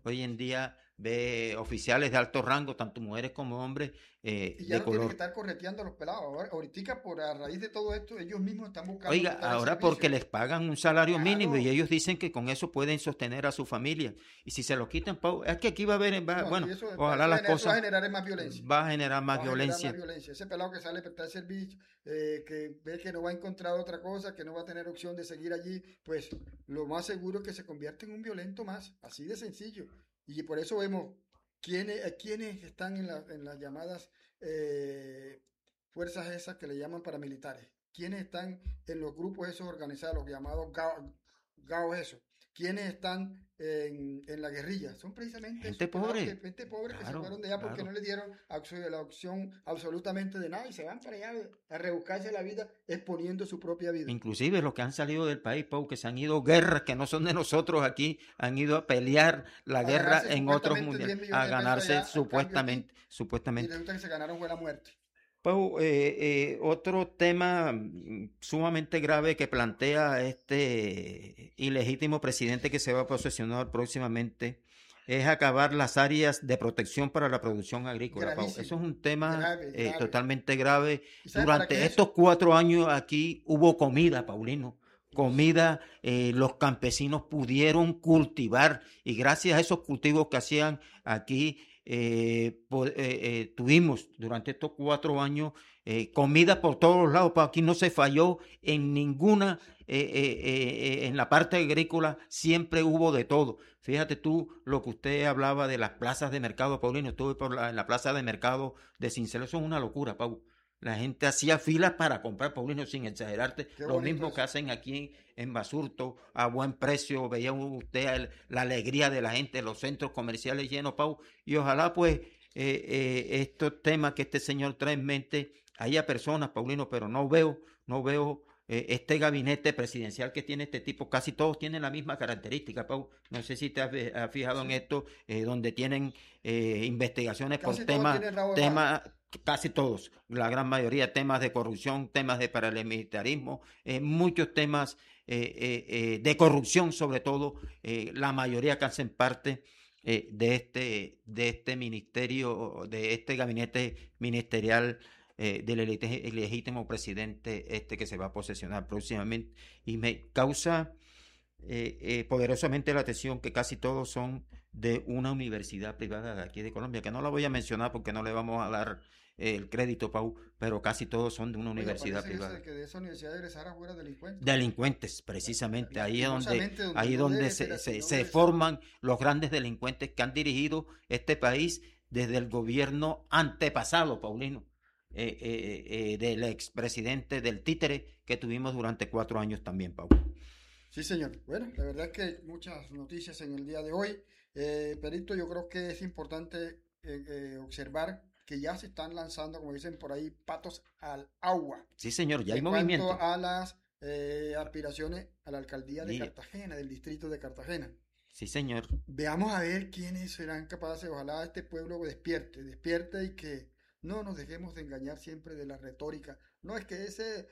hoy en día ve oficiales de alto rango, tanto mujeres como hombres, Y ya de no tienen que color. estar correteando a los pelados. Ahorita, por a raíz de todo esto, ellos mismos están buscando Oiga, quitar el ahora porque servicio. les pagan un salario mínimo y Claro. ellos dicen que con eso pueden sostener a su familia. Y si se lo quitan, es que aquí va a haber, No, aquí bueno, eso, ojalá las eso va a cosas generar más violencia. va a generar más Va a generar más violencia. violencia. Ese pelado que sale a prestar servicio, que ve que no va a encontrar otra cosa, que no va a tener opción de seguir allí, pues lo más seguro es que se convierte en un violento más, así de sencillo. Y por eso vemos quiénes están en las llamadas fuerzas esas que le llaman paramilitares, quiénes están en los grupos esos organizados, los llamados GAO esos, quiénes están en la guerrilla. Son precisamente Gente esos pelados, pobre, gente pobre que se claro, fueron de allá porque no claro. les dieron la opción absolutamente de nada y se van para allá a rebuscarse la vida exponiendo su propia vida. Inclusive los que han salido del país, Pau, que se han ido a guerras que no son de nosotros aquí, han ido a pelear la A guerra ganarse en otros supuestamente mundiales, 10 a millones de pesos ganarse allá al cambio aquí supuestamente, y supuestamente. resulta que se ganaron buena muerte. Pau, otro tema sumamente grave que plantea este ilegítimo presidente que se va a posesionar próximamente es acabar las áreas de protección para la producción agrícola, Pau. Eso es Gravísimo, un tema grave, grave. totalmente grave. ¿Y sabe para qué Durante es eso? estos 4 años aquí hubo comida, Paulino. Comida, los campesinos pudieron cultivar y gracias a esos cultivos que hacían aquí, tuvimos durante estos 4 años comida por todos lados. Aquí no se falló en ninguna, en la parte agrícola siempre hubo de todo. Fíjate tú lo que usted hablaba de las plazas de mercado, Paulino. Estuve en la plaza de mercado de Cincelo. Eso es una locura, Pau. La gente hacía filas para comprar, Paulino, sin exagerarte. Qué Lo bonito mismo que eso. hacen aquí en Basurto, a buen precio. Veía usted la alegría de la gente, los centros comerciales llenos, Pau. Y ojalá, pues, estos temas que este señor trae en mente, haya personas, Paulino, pero no veo este gabinete presidencial que tiene este tipo. Casi todos tienen la misma característica, Pau. No sé si te has fijado en Sí. esto, donde tienen investigaciones por Casi todos tienen rabo de paja. casi todos, la gran mayoría, temas de corrupción, temas de paramilitarismo, muchos temas de corrupción, sobre todo, la mayoría que hacen parte de este ministerio, de este gabinete ministerial del ilegítimo presidente que se va a posesionar próximamente. Y me causa poderosamente la atención que casi todos son de una universidad privada de aquí de Colombia, que no la voy a mencionar porque no le vamos a dar el crédito, Pau, pero casi todos son de una Oiga, universidad parece eso de privada. que de esa universidad de egresar fuera delincuentes. Delincuentes, precisamente, Lastimosamente, donde ahí es no donde debe ser así, no se debe ser. forman los grandes delincuentes que han dirigido este país desde el gobierno antepasado, Paulino, del expresidente del títere que tuvimos durante 4 años también, Pau. Sí, señor. Bueno, la verdad es que muchas noticias en el día de hoy. Perito, yo creo que es importante observar que ya se están lanzando, como dicen por ahí, patos al agua Sí, señor, ya hay en cuanto movimiento. a las aspiraciones a la alcaldía de Y, Cartagena, del distrito de Cartagena. sí, señor. Veamos a ver quiénes serán capaces, ojalá este pueblo despierte y que no nos dejemos de engañar siempre de la retórica. No es que ese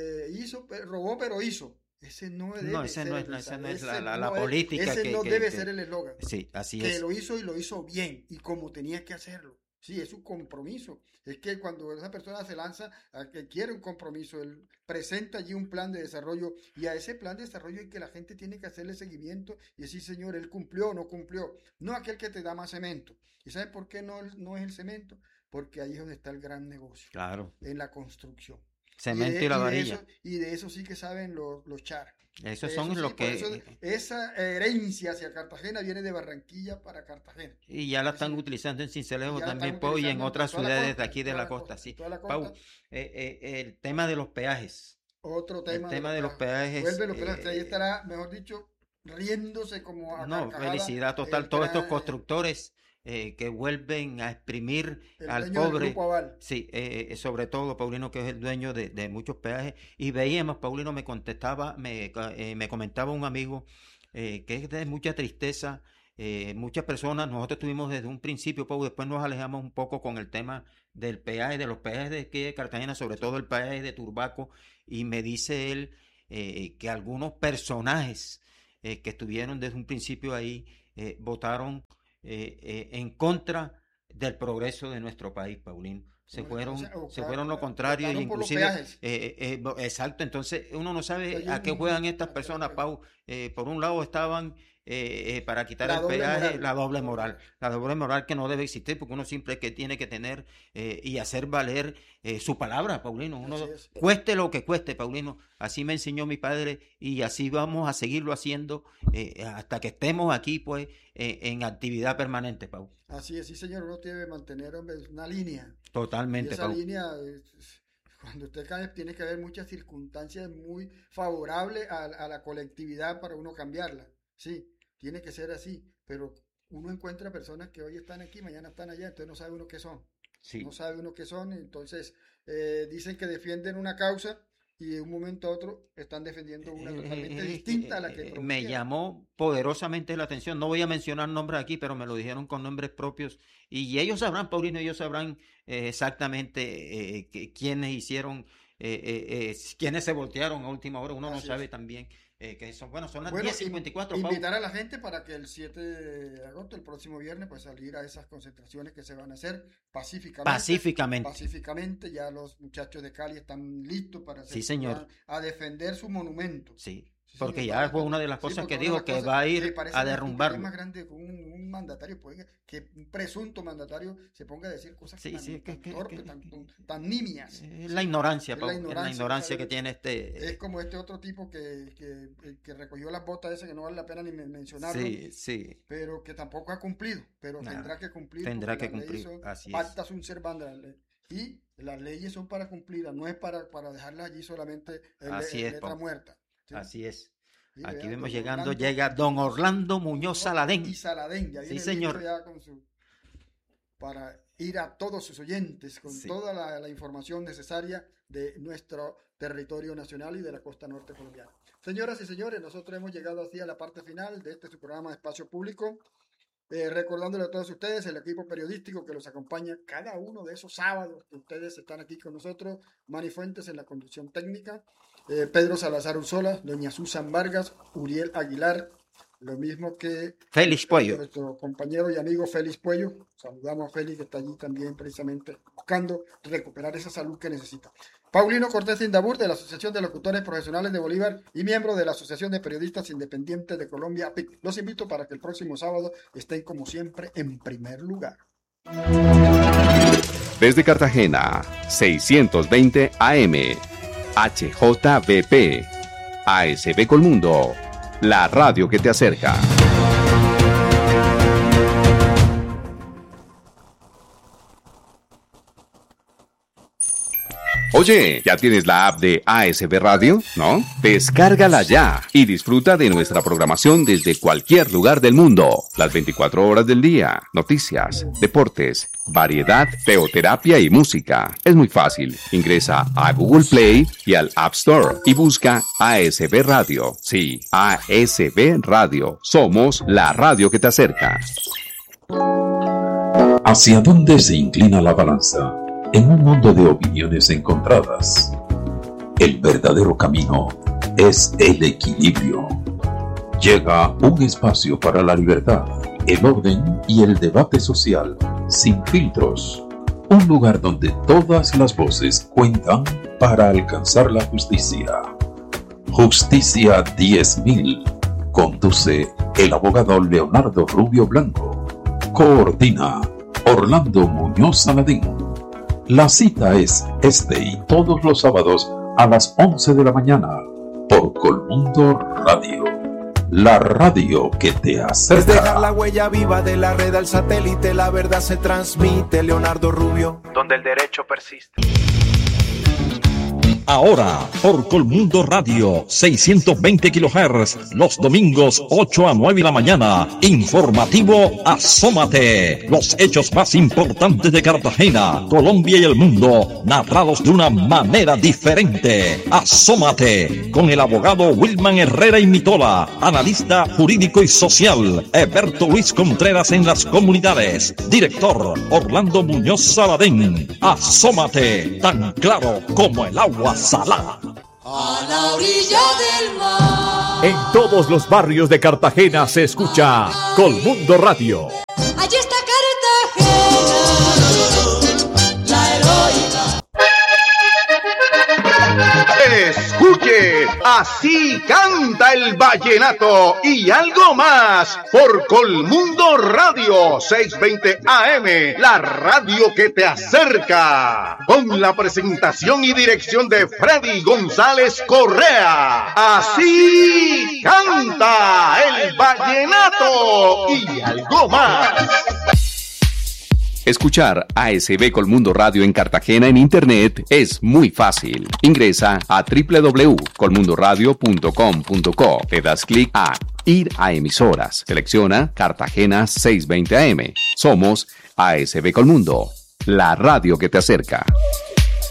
robó pero hizo. Ese no No, debe ser el esa mensaje, no es la política ese no debe ser el eslogan. sí, así Que es. lo hizo y lo hizo bien y como tenía que hacerlo. Sí, es un compromiso. Es que cuando esa persona se lanza a que quiere un compromiso, él presenta allí un plan de desarrollo y a ese plan de desarrollo es que la gente tiene que hacerle seguimiento y decir, señor, él cumplió o no cumplió. No aquel que te da más cemento. ¿Y sabe por qué no es el cemento? Porque ahí es donde está el gran negocio, Claro. en la construcción. Cemento y la varilla. Y de eso sí que saben los char. Esos Eso son sí, los por eso que... esa herencia hacia Cartagena viene de Barranquilla para Cartagena. Y ya la Sí, están señor. utilizando en Y Sincelejo ya la están también, Pau, y en utilizando otras ciudades de aquí en de toda la la costa, costa, en sí. toda la Pau, costa. el tema de los peajes. Otro El tema de tema los de los peajes. peajes, Vuelve los peajes. Ahí estará, mejor dicho, riéndose como a no, carcajada felicidad total. Todos estos constructores que vuelven a exprimir el al dueño del pobre, Grupo Aval. sí, sobre todo Paulino, que es el dueño de muchos peajes. Y veíamos, Paulino me contestaba, me comentaba un amigo que es de mucha tristeza. Muchas personas, nosotros tuvimos desde un principio, Pau, después nos alejamos un poco con el tema del peaje, de los peajes de aquí de Cartagena, sobre todo el peaje de Turbaco, y me dice él que algunos personajes que estuvieron desde un principio ahí votaron en contra del progreso de nuestro país, Paulino. Se fueron lo contrario, y inclusive exacto. Entonces uno no sabe a qué juegan estas personas, Pau. Por un lado estaban para quitar el peaje, la doble moral que no debe existir, porque uno siempre que tiene que tener y hacer valer su palabra, Paulino. Uno cueste lo que cueste, Paulino. Así me enseñó mi padre y así vamos a seguirlo haciendo hasta que estemos aquí, pues, en actividad permanente, Pau. Así es, sí, señor. Uno tiene que mantener, hombre, una línea. Totalmente, y esa línea, cuando usted cae, tiene que haber muchas circunstancias muy favorables a la colectividad para uno cambiarla. Sí, tiene que ser así, pero uno encuentra personas que hoy están aquí, mañana están allá, entonces no sabe uno qué son. Sí. No sabe uno qué son, entonces dicen que defienden una causa y de un momento a otro están defendiendo una totalmente distinta a la que prometieron. Me llamó poderosamente la atención, no voy a mencionar nombres aquí, pero me lo dijeron con nombres propios, y ellos sabrán, Paulino, ellos sabrán exactamente quiénes hicieron, quiénes se voltearon a última hora, uno no sabe también. Que son las 10:54. Invitar a la gente para que el 7 de agosto, el próximo viernes, pues salir a esas concentraciones que se van a hacer pacíficamente. Ya los muchachos de Cali están listos para sí, señor, a defender su monumento. Sí. Porque ya fue una de las cosas que dijo que va a ir a derrumbarlo. Es más grande que un mandatario, que un presunto mandatario se ponga a decir cosas tan torpes, tan nimias. La ignorancia, Pau, la ignorancia que tiene este. Es como este otro tipo que recogió las botas ese, que no vale la pena ni mencionarlo. Sí. Pero que tampoco ha cumplido, pero tendrá que cumplir. Tendrá que cumplir, así es. Pacta sunt servanda. Y las leyes son para cumplirlas, no es para dejarlas allí solamente en letra muerta. Sí. Así es. Sí, aquí vemos llega don Orlando Muñoz Saladén. Y Saladén, ya viene señor. Ya para ir a todos sus oyentes con toda la información necesaria de nuestro territorio nacional y de la costa norte colombiana. Señoras y señores, nosotros hemos llegado así a la parte final de su programa Espacio Público. Recordándole a todos ustedes, el equipo periodístico que los acompaña cada uno de esos sábados que ustedes están aquí con nosotros: Manny Fuentes en la conducción técnica, Pedro Salazar Ursola, doña Susan Vargas, Uriel Aguilar, lo mismo que Félix Puello, nuestro compañero y amigo Félix Puello. Saludamos a Félix, que está allí también precisamente buscando recuperar esa salud que necesita. Paulino Cortés Indabur, de la Asociación de Locutores Profesionales de Bolívar y miembro de la Asociación de Periodistas Independientes de Colombia, APIC. Los invito para que el próximo sábado estén, como siempre, en primer lugar. Desde Cartagena, 620 AM, HJBP, ASB Colmundo, la radio que te acerca. Oye, ¿ya tienes la app de ASB Radio? ¿No? Descárgala ya y disfruta de nuestra programación desde cualquier lugar del mundo. Las 24 horas del día, noticias, deportes, variedad, teoterapia y música. Es muy fácil. Ingresa a Google Play y al App Store y busca ASB Radio. Sí, ASB Radio. Somos la radio que te acerca. ¿Hacia dónde se inclina la balanza? En un mundo de opiniones encontradas, el verdadero camino es el equilibrio. Llega un espacio para la libertad, el orden y el debate social, sin filtros. Un lugar donde todas las voces cuentan para alcanzar la justicia. Justicia 10.000. Conduce el abogado Leonardo Rubio Blanco. Coordina Orlando Muñoz Saladín. La cita es este y todos los sábados a las 11 de la mañana por Colmundo Radio, la radio que te acerca. Es dejar la huella viva de la red al satélite, la verdad se transmite. Leonardo Rubio, donde el derecho persiste. Ahora, por Colmundo Radio, 620 kHz, los domingos 8 a 9 de la mañana. Informativo Asómate. Los hechos más importantes de Cartagena, Colombia y el mundo, narrados de una manera diferente. Asómate, con el abogado Wilman Herrera y Mitola, analista jurídico y social, Eberto Luis Contreras en las comunidades, director Orlando Muñoz Saladén. Asómate, tan claro como el agua salada. A la orilla del mar. En todos los barrios de Cartagena se escucha Colmundo Radio. Escuche, así canta el vallenato y algo más por Colmundo Radio 620 AM, la radio que te acerca, con la presentación y dirección de Freddy González Correa. Así canta el vallenato y algo más. Escuchar ASB Colmundo Radio en Cartagena en internet es muy fácil. Ingresa a www.colmundoradio.com.co. Le das clic a Ir a emisoras. Selecciona Cartagena 620 AM. Somos ASB Colmundo, la radio que te acerca.